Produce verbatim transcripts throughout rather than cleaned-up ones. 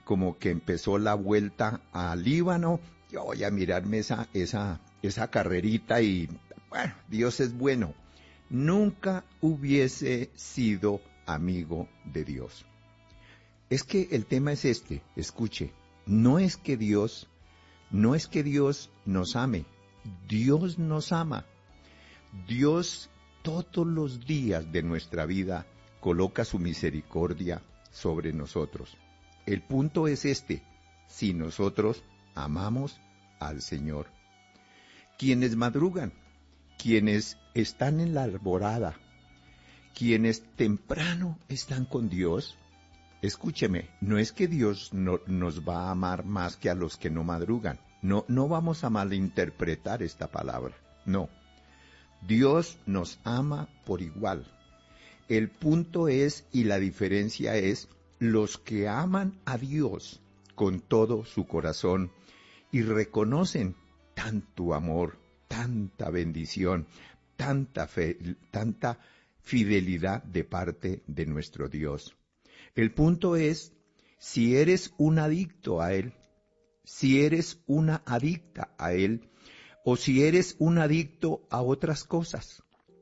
como que empezó la vuelta al Líbano. Yo voy a mirarme esa, esa, esa carrerita y, bueno, Dios es bueno. Nunca hubiese sido amigo de Dios. Es que el tema es este, escuche, no es que Dios, no es que Dios nos ame, Dios nos ama. Dios todos los días de nuestra vida coloca su misericordia sobre nosotros. El punto es este, si nosotros amamos al Señor. Quienes madrugan, quienes están en la alborada, quienes temprano están con Dios, escúcheme, no es que Dios no, nos va a amar más que a los que no madrugan. No, no vamos a malinterpretar esta palabra, no. Dios nos ama por igual. El punto es, y la diferencia es, los que aman a Dios con todo su corazón y reconocen tanto amor, tanta bendición, tanta fe, tanta fidelidad de parte de nuestro Dios. El punto es, si eres un adicto a Él, si eres una adicta a Él, o si eres un adicto a otras cosas.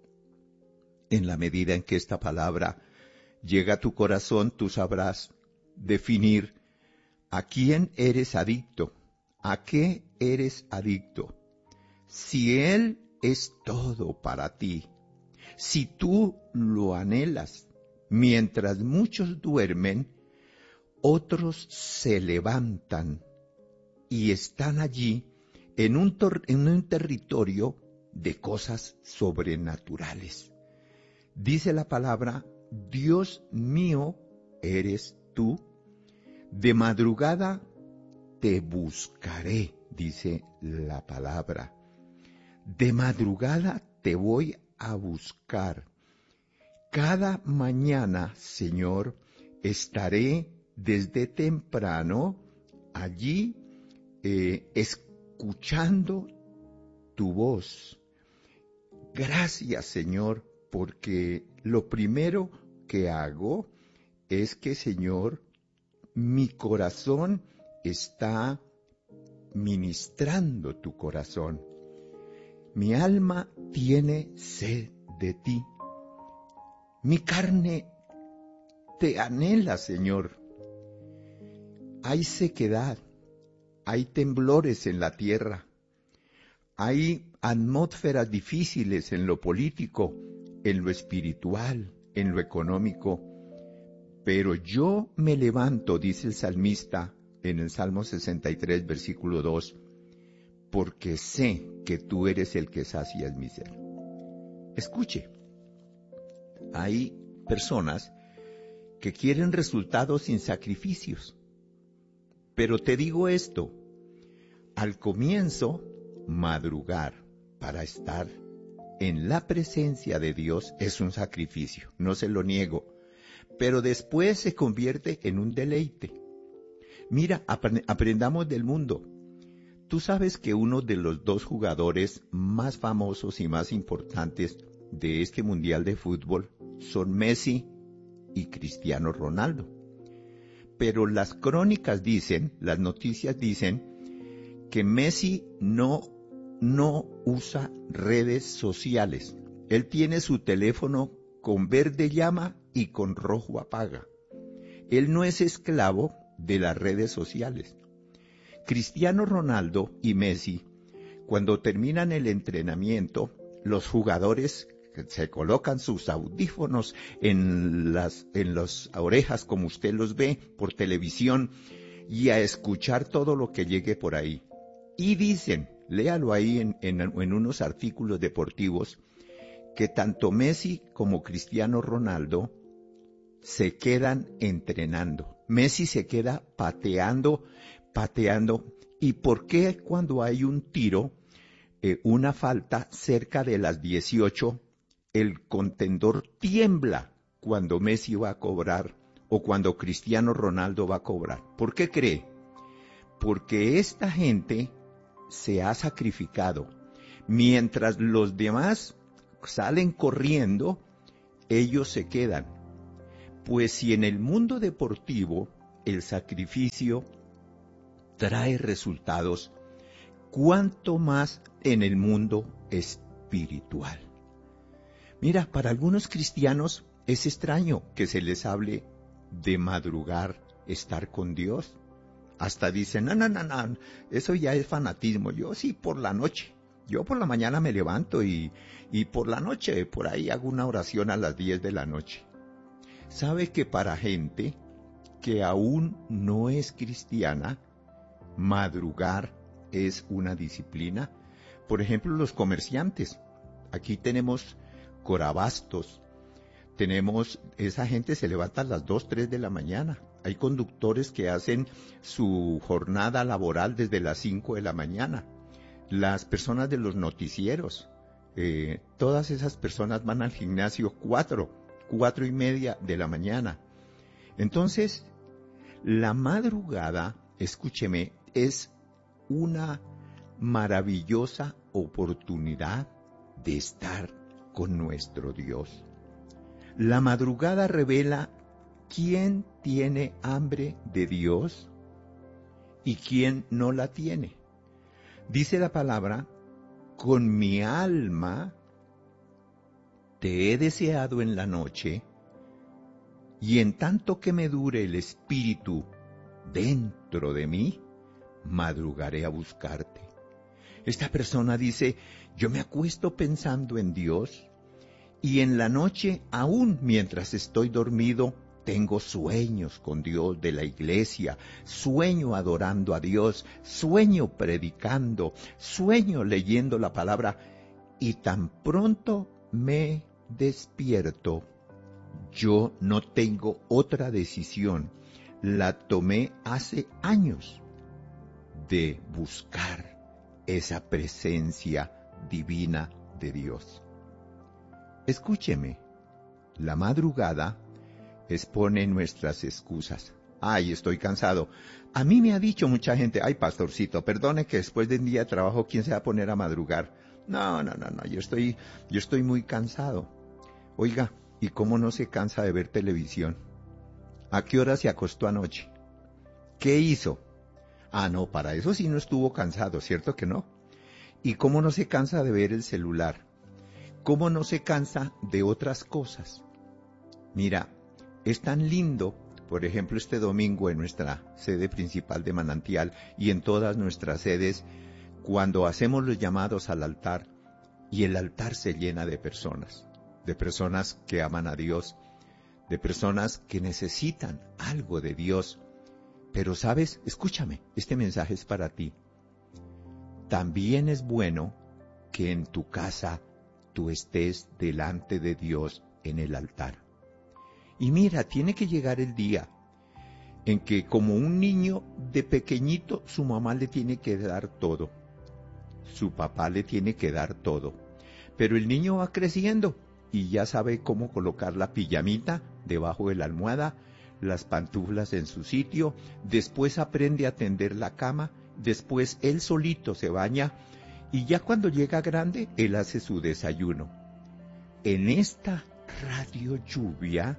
En la medida en que esta palabra llega a tu corazón, tú sabrás definir a quién eres adicto, a qué eres adicto. Si Él es todo para ti, si tú lo anhelas, mientras muchos duermen, otros se levantan y están allí en un, tor- en un territorio de cosas sobrenaturales. Dice la palabra, Dios mío eres tú, de madrugada te buscaré, dice la palabra. De madrugada te voy a buscar. Cada mañana, Señor, estaré desde temprano allí eh, escuchando tu voz. Gracias, Señor, porque lo primero que hago es que, Señor, mi corazón está ministrando tu corazón. Mi alma tiene sed de ti. Mi carne te anhela, Señor. Hay sequedad, hay temblores en la tierra, hay atmósferas difíciles en lo político, en lo espiritual, en lo económico. Pero yo me levanto, dice el salmista en el Salmo sesenta y tres, versículo dos, porque sé que tú eres el que sacias mi sed. Escuche, hay personas que quieren resultados sin sacrificios. Pero te digo esto, al comienzo, madrugar para estar en la presencia de Dios es un sacrificio, no se lo niego, pero después se convierte en un deleite. Mira, ap- aprendamos del mundo. Tú sabes que uno de los dos jugadores más famosos y más importantes de este Mundial de Fútbol son Messi y Cristiano Ronaldo. Pero las crónicas dicen, las noticias dicen, que Messi no, no usa redes sociales. Él tiene su teléfono con verde llama y con rojo apaga. Él no es esclavo de las redes sociales. Cristiano Ronaldo y Messi, cuando terminan el entrenamiento, los jugadores se colocan sus audífonos en las, en las orejas como usted los ve por televisión y a escuchar todo lo que llegue por ahí. Y dicen, léalo ahí en, en, en unos artículos deportivos, que tanto Messi como Cristiano Ronaldo se quedan entrenando. Messi se queda pateando, pateando. ¿Y por qué cuando hay un tiro, eh, una falta cerca de las dieciocho, el contendor tiembla cuando Messi va a cobrar o cuando Cristiano Ronaldo va a cobrar? ¿Por qué cree? Porque esta gente se ha sacrificado. Mientras los demás salen corriendo, ellos se quedan. Pues si en el mundo deportivo el sacrificio trae resultados, cuanto más en el mundo espiritual. Mira, para algunos cristianos es extraño que se les hable de madrugar, estar con Dios. Hasta dicen, no, no, no, no, eso ya es fanatismo. Yo sí por la noche. Yo por la mañana me levanto y, y por la noche, por ahí hago una oración a las diez de la noche. ¿Sabe que para gente que aún no es cristiana, madrugar es una disciplina? Por ejemplo, los comerciantes. Aquí tenemos corabastos, tenemos, esa gente se levanta a las dos, tres de la mañana. Hay conductores que hacen su jornada laboral desde las cinco de la mañana. Las personas de los noticieros, eh, todas esas personas van al gimnasio cuatro, cuatro y media de la mañana. Entonces, la madrugada, escúcheme, es una maravillosa oportunidad de estar con nuestro Dios. La madrugada revela quién tiene hambre de Dios y quién no la tiene. Dice la palabra, con mi alma te he deseado en la noche, y en tanto que me dure el espíritu dentro de mí, madrugaré a buscarte. Esta persona dice, yo me acuesto pensando en Dios, y en la noche, aún mientras estoy dormido, tengo sueños con Dios de la iglesia, sueño adorando a Dios, sueño predicando, sueño leyendo la palabra, y tan pronto me despierto, yo no tengo otra decisión, la tomé hace años, de buscar esa presencia divina de Dios. Escúcheme, la madrugada expone nuestras excusas. Ay, estoy cansado. A mí me ha dicho mucha gente, ay, pastorcito, perdone que después de un día de trabajo, ¿quién se va a poner a madrugar? No, no, no, no, yo estoy, yo estoy muy cansado. Oiga, ¿y cómo no se cansa de ver televisión? ¿A qué hora se acostó anoche? ¿Qué hizo? Ah, no, para eso sí no estuvo cansado, ¿cierto que no? ¿Y cómo no se cansa de ver el celular? ¿Cómo no se cansa de otras cosas? Mira, es tan lindo, por ejemplo, este domingo en nuestra sede principal de Manantial y en todas nuestras sedes, cuando hacemos los llamados al altar y el altar se llena de personas, de personas que aman a Dios, de personas que necesitan algo de Dios. Pero sabes, escúchame, este mensaje es para ti. También es bueno que en tu casa tú estés delante de Dios en el altar. Y mira, tiene que llegar el día en que como un niño de pequeñito, su mamá le tiene que dar todo, su papá le tiene que dar todo, pero el niño va creciendo y ya sabe cómo colocar la pijamita debajo de la almohada, las pantuflas en su sitio, después aprende a tender la cama, después él solito se baña y ya cuando llega grande, él hace su desayuno. En esta radio lluvia,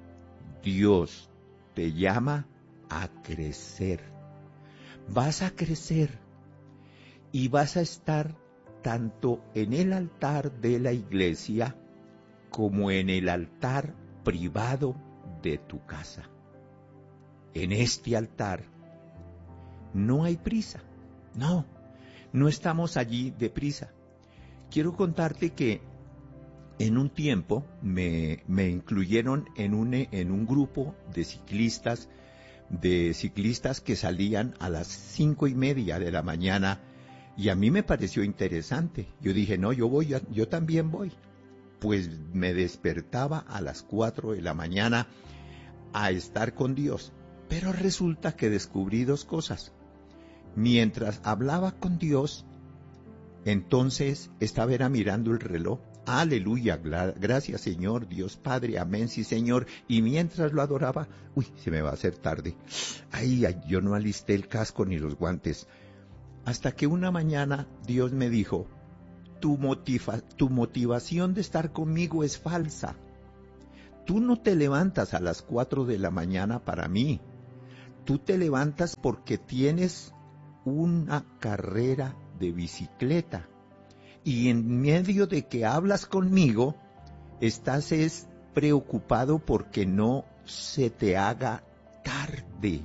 Dios te llama a crecer. Vas a crecer y vas a estar tanto en el altar de la iglesia como en el altar privado de tu casa. En este altar no hay prisa, no, no estamos allí de prisa. Quiero contarte que en un tiempo me, me incluyeron en un, en un grupo de ciclistas, de ciclistas que salían a las cinco y media de la mañana y a mí me pareció interesante. Yo dije, no, yo voy, yo también voy. Pues me despertaba a las cuatro de la mañana a estar con Dios. Pero resulta que descubrí dos cosas. Mientras hablaba con Dios, entonces estaba era mirando el reloj. Aleluya, gracias Señor, Dios Padre, amén, sí Señor. Y mientras lo adoraba, uy, se me va a hacer tarde. Ay, ay, yo no alisté el casco ni los guantes. Hasta que una mañana Dios me dijo, tu, motiva, tu motivación de estar conmigo es falsa. Tú no te levantas a las cuatro de la mañana para mí. tú te levantas porque tienes una carrera de bicicleta y en medio de que hablas conmigo, estás es preocupado porque no se te haga tarde.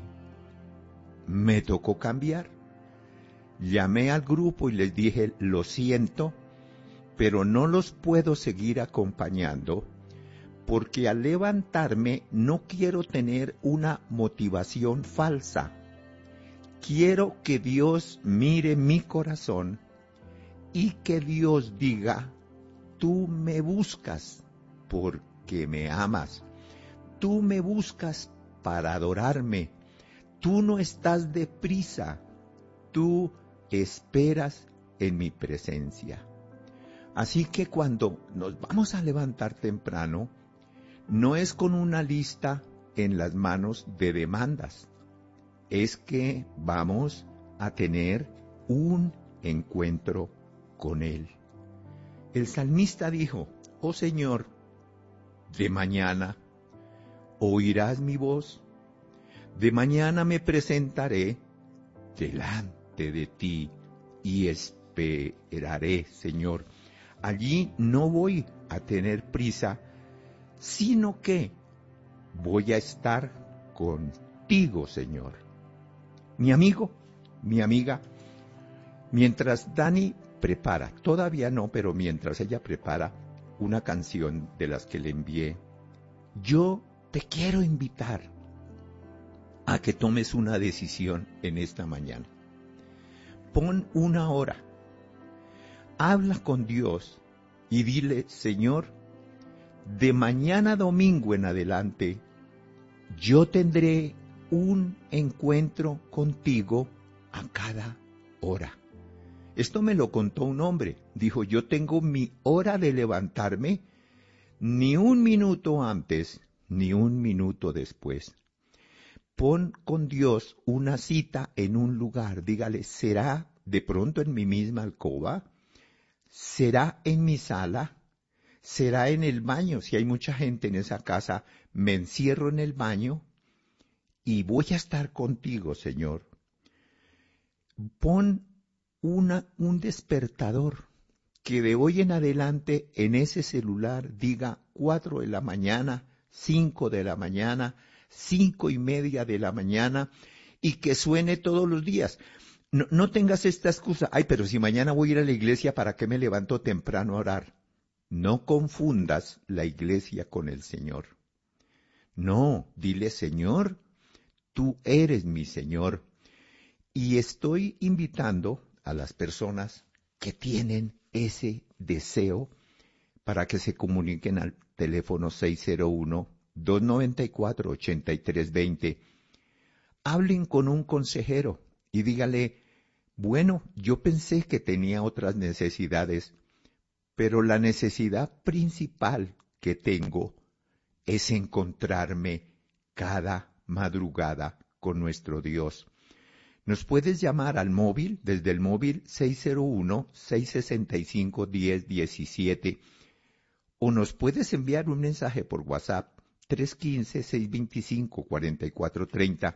Me tocó cambiar. Llamé al grupo y les dije, lo siento, pero no los puedo seguir acompañando porque al levantarme no quiero tener una motivación falsa. Quiero que Dios mire mi corazón y que Dios diga, tú me buscas porque me amas. Tú me buscas para adorarme. Tú no estás deprisa. Tú esperas en mi presencia. Así que cuando nos vamos a levantar temprano, no es con una lista en las manos de demandas. Es que vamos a tener un encuentro con Él. El salmista dijo, oh Señor, de mañana oirás mi voz, de mañana me presentaré delante de ti y esperaré, Señor. Allí no voy a tener prisa, sino que voy a estar contigo, Señor. Mi amigo, mi amiga, mientras Dani prepara, todavía no, pero mientras ella prepara una canción de las que le envié, yo te quiero invitar a que tomes una decisión en esta mañana. Pon una hora, habla con Dios y dile, Señor, de mañana domingo en adelante, yo tendré un encuentro contigo a cada hora. Esto me lo contó un hombre. Dijo, yo tengo mi hora de levantarme, ni un minuto antes, ni un minuto después. Pon con Dios una cita en un lugar. Dígale, ¿será de pronto en mi misma alcoba? ¿Será en mi sala? ¿Será en el baño? Si hay mucha gente en esa casa, me encierro en el baño y voy a estar contigo, Señor. Pon una, un despertador que de hoy en adelante en ese celular diga cuatro de la mañana, cinco de la mañana, cinco y media de la mañana y que suene todos los días. No, no tengas esta excusa, ay, pero si mañana voy a ir a la iglesia, ¿para qué me levanto temprano a orar? No confundas la iglesia con el Señor. No, dile, Señor, tú eres mi Señor. Y estoy invitando a las personas que tienen ese deseo para que se comuniquen al teléfono seis cero uno, dos nueve cuatro, ocho tres dos cero. Hablen con un consejero y dígale, bueno, yo pensé que tenía otras necesidades, pero la necesidad principal que tengo es encontrarme cada madrugada con nuestro Dios. Nos puedes llamar al móvil, desde el móvil seis cero uno, seis seis cinco, uno cero uno siete, o nos puedes enviar un mensaje por WhatsApp tres uno cinco, seis dos cinco, cuatro cuatro tres cero.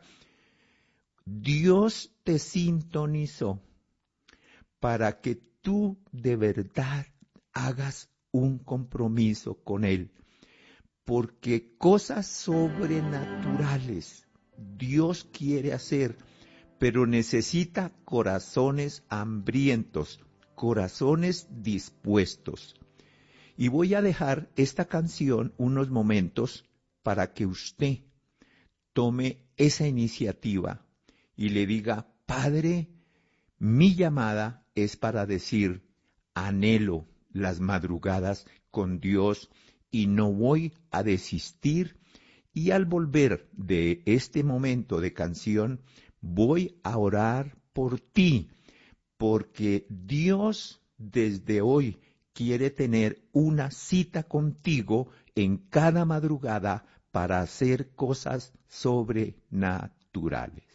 Dios te sintonizó para que tú de verdad hagas un compromiso con Él, porque cosas sobrenaturales Dios quiere hacer, pero necesita corazones hambrientos, corazones dispuestos. Y voy a dejar esta canción unos momentos para que usted tome esa iniciativa y le diga, Padre, mi llamada es para decir, anhelo las madrugadas con Dios y no voy a desistir. Y al volver de este momento de canción, voy a orar por ti, porque Dios desde hoy quiere tener una cita contigo en cada madrugada para hacer cosas sobrenaturales.